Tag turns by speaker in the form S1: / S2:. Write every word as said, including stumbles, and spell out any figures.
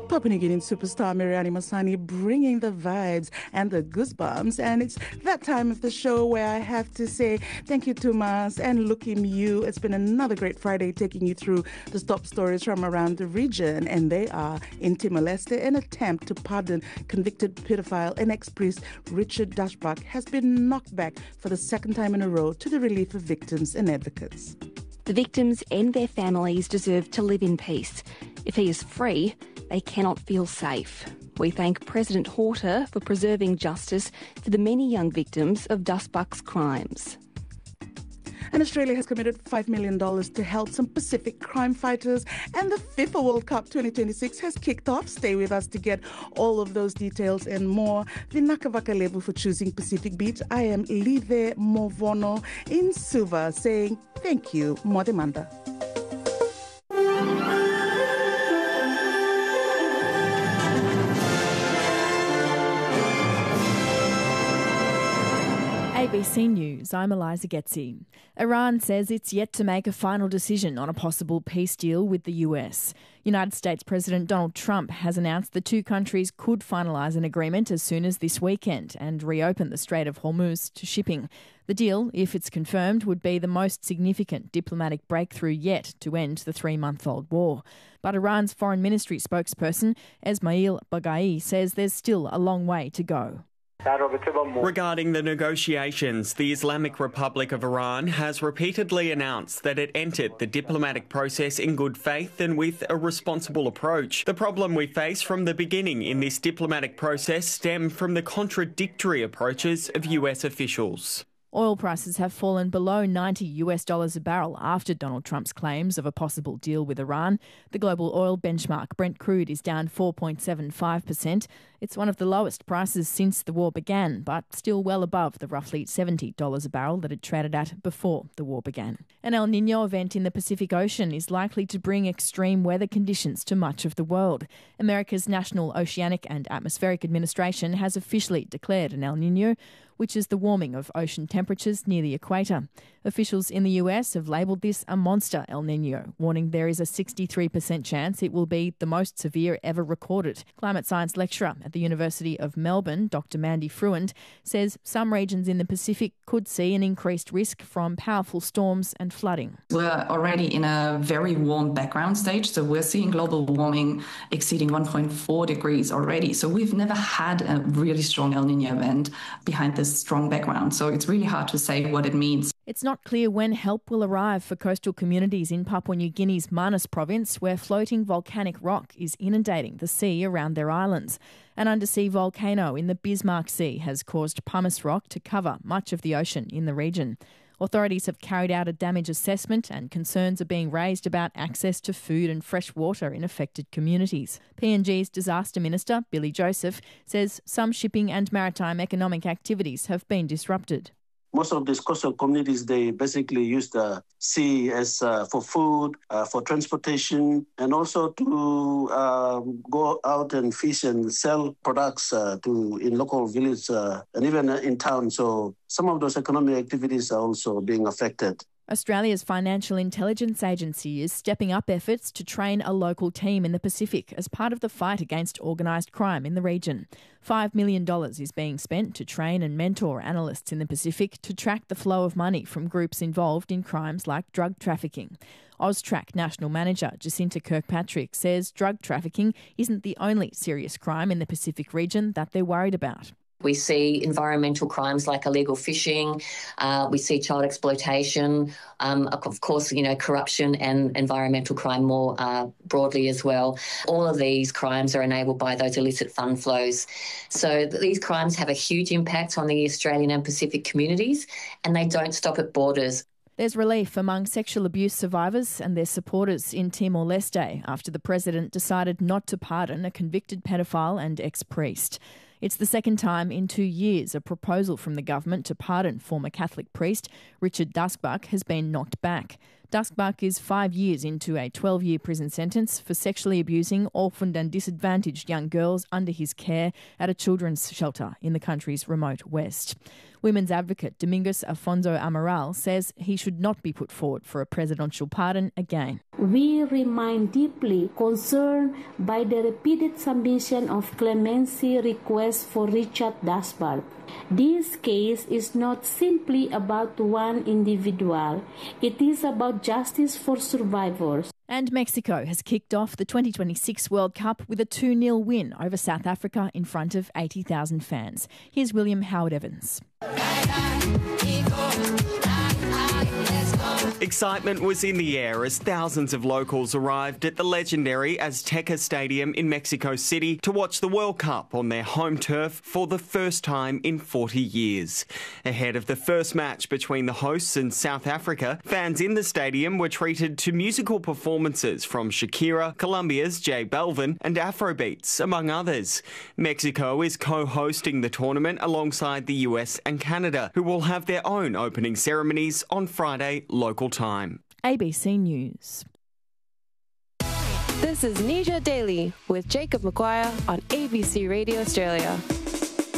S1: Papua New Guinean superstar Miriam Masani bringing the vibes and the goosebumps. And it's that time of the show where I have to say thank you, Tomas, and Lukim you. It's been another great Friday taking you through the top stories from around the region. And they are in Timor-Leste, an attempt to pardon convicted pedophile and ex-priest Richard Dashbach has been knocked back for the second time in a row to the relief of victims and advocates.
S2: The victims and their families deserve to live in peace. If he is free, they cannot feel safe. We thank President Horta for preserving justice for the many young victims of Dashbach's crimes.
S1: And Australia has committed five million dollars to help some Pacific crime fighters. And the FIFA World Cup twenty twenty-six has kicked off. Stay with us to get all of those details and more. Vinaka Vakalebo for choosing Pacific Beach. I am Live Movono in Suva saying thank you, Modemanda.
S3: A B C News, I'm Eliza Getzi. Iran says it's yet to make a final decision on a possible peace deal with the U S. United States President Donald Trump has announced the two countries could finalise an agreement as soon as this weekend and reopen the Strait of Hormuz to shipping. The deal, if it's confirmed, would be the most significant diplomatic breakthrough yet to end the three-month-old war. But Iran's Foreign Ministry spokesperson, Esmail Baghai, says there's still a long way to go.
S4: Regarding the negotiations, the Islamic Republic of Iran has repeatedly announced that it entered the diplomatic process in good faith and with a responsible approach. The problem we face from the beginning in this diplomatic process stem from the contradictory approaches of U S officials.
S3: Oil prices have fallen below ninety US dollars a barrel after Donald Trump's claims of a possible deal with Iran. The global oil benchmark Brent crude is down four point seven five percent. It's one of the lowest prices since the war began, but still well above the roughly seventy dollars a barrel that it traded at before the war began. An El Niño event in the Pacific Ocean is likely to bring extreme weather conditions to much of the world. America's National Oceanic and Atmospheric Administration has officially declared an El Niño, which is the warming of ocean temperatures near the equator. Officials in the U S have labelled this a monster El Niño, warning there is a sixty-three percent chance it will be the most severe ever recorded. Climate science lecturer at the University of Melbourne, Doctor Mandy Fruand, says some regions in the Pacific could see an increased risk from powerful storms and flooding.
S5: We're already in a very warm background stage, so we're seeing global warming exceeding one point four degrees already. So we've never had a really strong El Niño event behind this strong background. So it's really hard to say what it means.
S3: It's not clear when help will arrive for coastal communities in Papua New Guinea's Manus province, where floating volcanic rock is inundating the sea around their islands. An undersea volcano in the Bismarck Sea has caused pumice rock to cover much of the ocean in the region. Authorities have carried out a damage assessment and concerns are being raised about access to food and fresh water in affected communities. P N G's Disaster Minister, Billy Joseph, says some shipping and maritime economic activities have been disrupted.
S6: Most of these coastal communities, they basically use the sea as uh, for food, uh, for transportation, and also to um, go out and fish and sell products uh, to in local villages uh, and even in town. So some of those economic activities are also being affected.
S3: Australia's Financial Intelligence Agency is stepping up efforts to train a local team in the Pacific as part of the fight against organised crime in the region. five million dollars is being spent to train and mentor analysts in the Pacific to track the flow of money from groups involved in crimes like drug trafficking. AUSTRAC National Manager Jacinta Kirkpatrick says drug trafficking isn't the only serious crime in the Pacific region that they're worried about.
S7: We see environmental crimes like illegal fishing. Uh, we see child exploitation. Um, of course, you know, corruption and environmental crime more uh, broadly as well. All of these crimes are enabled by those illicit fund flows. So these crimes have a huge impact on the Australian and Pacific communities, and they don't stop at borders.
S3: There's relief among sexual abuse survivors and their supporters in Timor-Leste after the president decided not to pardon a convicted pedophile and ex-priest. It's the second time in two years a proposal from the government to pardon former Catholic priest Richard Dashbach has been knocked back. Duskbach is five years into a twelve-year prison sentence for sexually abusing orphaned and disadvantaged young girls under his care at a children's shelter in the country's remote west. Women's advocate Domingos Afonso Amaral says he should not be put forward for a presidential pardon again.
S8: We remain deeply concerned by the repeated submission of clemency requests for Richard Duskbach. This case is not simply about one individual. It is about justice for survivors.
S3: And Mexico has kicked off the twenty twenty-six World Cup with a two nil win over South Africa in front of eighty thousand fans. Here's William Howard-Evans.
S4: Excitement was in the air as thousands of locals arrived at the legendary Azteca Stadium in Mexico City to watch the World Cup on their home turf for the first time in forty years. Ahead of the first match between the hosts and South Africa, fans in the stadium were treated to musical performances from Shakira, Colombia's J Balvin and Afrobeats, among others. Mexico is co-hosting the tournament alongside the U S and Canada, who will have their own opening ceremonies on Friday local time.
S3: A B C News.
S9: This is Nisha Daly with Jacob Maguire on A B C Radio Australia.